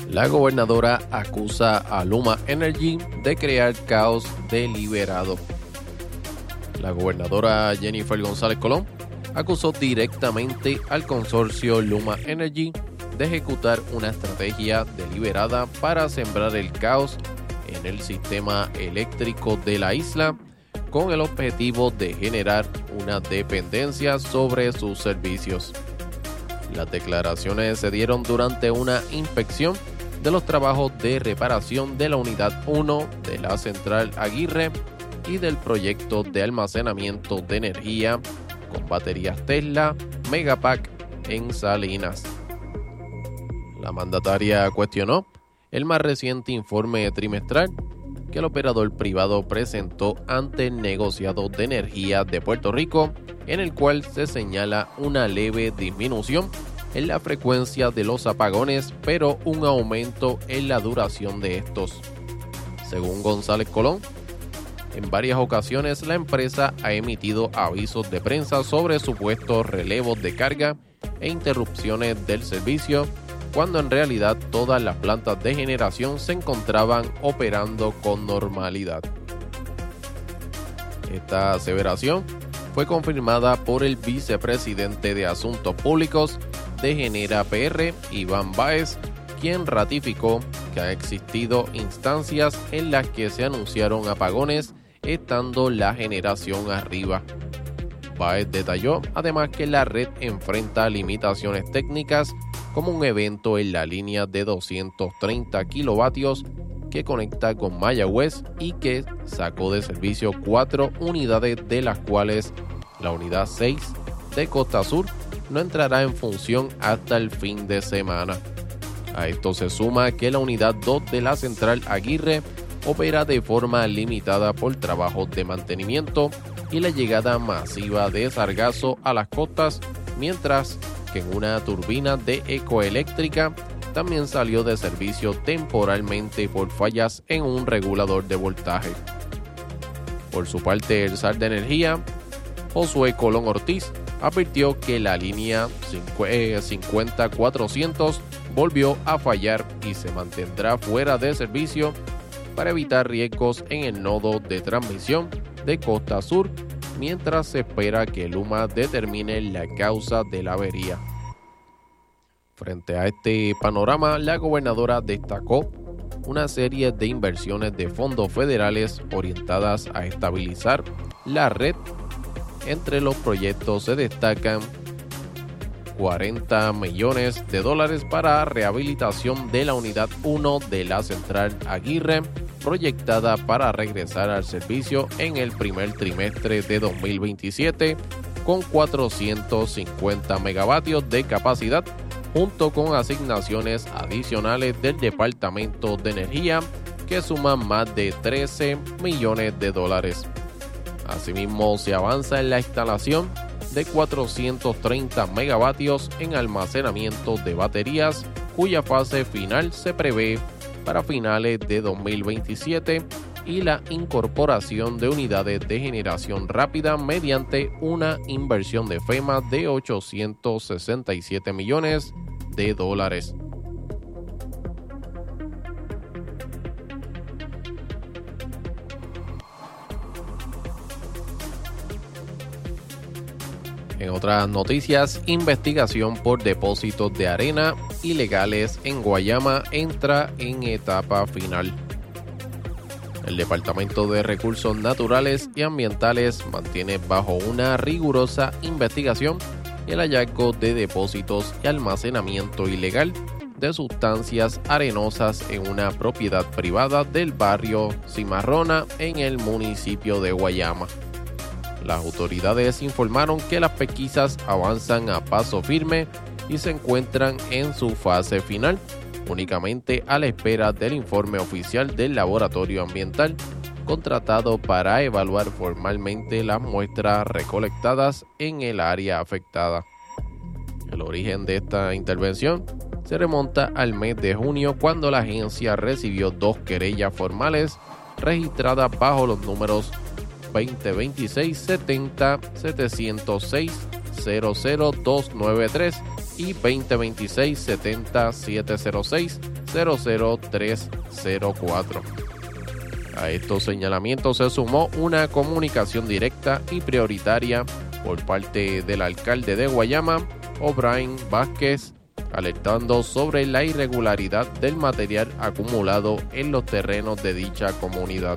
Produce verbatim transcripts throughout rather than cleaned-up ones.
La gobernadora acusa a Luma Energy de crear caos deliberado. La gobernadora Jennifer González Colón acusó directamente al consorcio Luma Energy de ejecutar una estrategia deliberada para sembrar el caos en el sistema eléctrico de la isla, con el objetivo de generar una dependencia sobre sus servicios. Las declaraciones se dieron durante una inspección de los trabajos de reparación de la Unidad uno de la Central Aguirre y del proyecto de almacenamiento de energía con baterías Tesla Megapack en Salinas. La mandataria cuestionó el más reciente informe trimestral que el operador privado presentó ante el negociado de energía de Puerto Rico, en el cual se señala una leve disminución en la frecuencia de los apagones, pero un aumento en la duración de estos. Según González Colón, en varias ocasiones la empresa ha emitido avisos de prensa sobre supuestos relevos de carga e interrupciones del servicio, cuando en realidad todas las plantas de generación se encontraban operando con normalidad. Esta aseveración fue confirmada por el vicepresidente de Asuntos Públicos de Genera P R, Iván Báez, quien ratificó que han existido instancias en las que se anunciaron apagones estando la generación arriba. Báez detalló además que la red enfrenta limitaciones técnicas como un evento en la línea de doscientos treinta kilovatios que conecta con Mayagüez y que sacó de servicio cuatro unidades, de las cuales la unidad seis de Costa Sur no entrará en función hasta el fin de semana. A esto se suma que la unidad dos de la Central Aguirre opera de forma limitada por trabajos de mantenimiento y la llegada masiva de sargazo a las costas, mientras que en una turbina de Ecoeléctrica también salió de servicio temporalmente por fallas en un regulador de voltaje. Por su parte, el zar de energía, Josué Colón Ortiz, advirtió que la línea cincuenta cuatrocientos volvió a fallar y se mantendrá fuera de servicio para evitar riesgos en el nodo de transmisión de Costa Sur, mientras se espera que Luma determine la causa de la avería. Frente a este panorama, la gobernadora destacó una serie de inversiones de fondos federales orientadas a estabilizar la red. Entre los proyectos se destacan cuarenta millones de dólares para rehabilitación de la Unidad uno de la Central Aguirre, proyectada para regresar al servicio en el primer trimestre de dos mil veintisiete con cuatrocientos cincuenta megavatios de capacidad, junto con asignaciones adicionales del Departamento de Energía que suman más de trece millones de dólares. Asimismo, se avanza en la instalación de cuatrocientos treinta megavatios en almacenamiento de baterías, cuya fase final se prevé para finales de dos mil veintisiete, y la incorporación de unidades de generación rápida mediante una inversión de FEMA de ochocientos sesenta y siete millones de dólares. En otras noticias, investigación por depósitos de arena ilegales en Guayama entra en etapa final. El Departamento de Recursos Naturales y Ambientales mantiene bajo una rigurosa investigación el hallazgo de depósitos y almacenamiento ilegal de sustancias arenosas en una propiedad privada del barrio Cimarrona en el municipio de Guayama. Las autoridades informaron que las pesquisas avanzan a paso firme y se encuentran en su fase final, únicamente a la espera del informe oficial del laboratorio ambiental contratado para evaluar formalmente las muestras recolectadas en el área afectada. El origen de esta intervención se remonta al mes de junio, cuando la agencia recibió dos querellas formales registradas bajo los números veinte veintiséis setenta setecientos seis cero cero dos nueve tres y veinte veintiséis setenta setecientos seis cero cero tres cero cuatro. A estos señalamientos se sumó una comunicación directa y prioritaria por parte del alcalde de Guayama, O'Brien Vázquez, alertando sobre la irregularidad del material acumulado en los terrenos de dicha comunidad.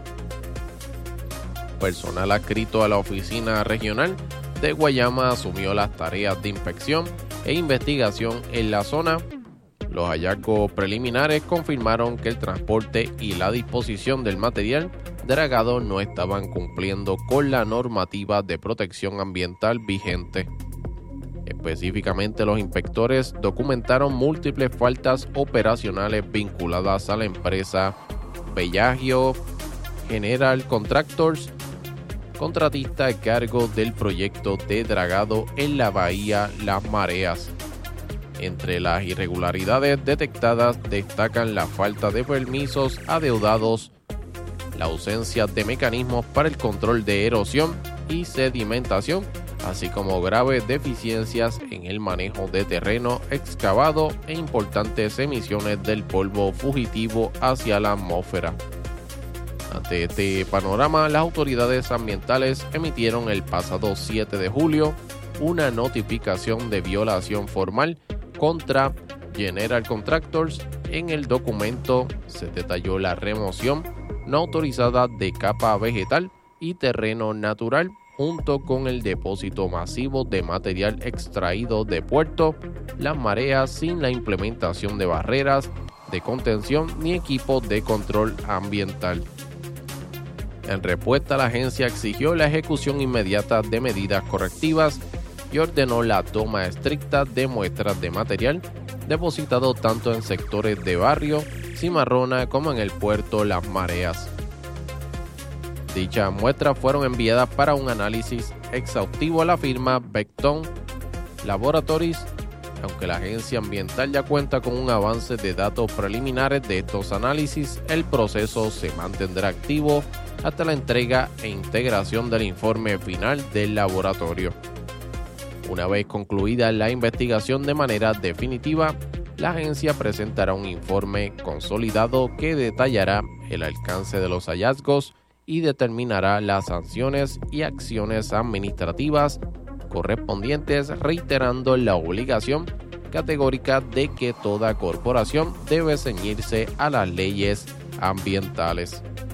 Personal adscrito a la oficina regional de Guayama asumió las tareas de inspección e investigación en la zona. Los hallazgos preliminares confirmaron que el transporte y la disposición del material dragado no estaban cumpliendo con la normativa de protección ambiental vigente. Específicamente, los inspectores documentaron múltiples faltas operacionales vinculadas a la empresa Bellagio General Contractors, contratista a cargo del proyecto de dragado en la bahía Las Mareas. Entre las irregularidades detectadas destacan la falta de permisos adeudados, la ausencia de mecanismos para el control de erosión y sedimentación, así como graves deficiencias en el manejo de terreno excavado e importantes emisiones del polvo fugitivo hacia la atmósfera. Ante este panorama, las autoridades ambientales emitieron el pasado siete de julio una notificación de violación formal contra General Contractors. En el documento se detalló la remoción no autorizada de capa vegetal y terreno natural, junto con el depósito masivo de material extraído de Puerto Las Mareas sin la implementación de barreras de contención ni equipos de control ambiental. En respuesta, la agencia exigió la ejecución inmediata de medidas correctivas y ordenó la toma estricta de muestras de material depositado tanto en sectores de Barrio Cimarrona como en el puerto Las Mareas. Dichas muestras fueron enviadas para un análisis exhaustivo a la firma Becton Laboratories. Aunque la agencia ambiental ya cuenta con un avance de datos preliminares de estos análisis, el proceso se mantendrá activo hasta la entrega e integración del informe final del laboratorio. Una vez concluida la investigación de manera definitiva, la agencia presentará un informe consolidado que detallará el alcance de los hallazgos y determinará las sanciones y acciones administrativas correspondientes, reiterando la obligación categórica de que toda corporación debe ceñirse a las leyes ambientales.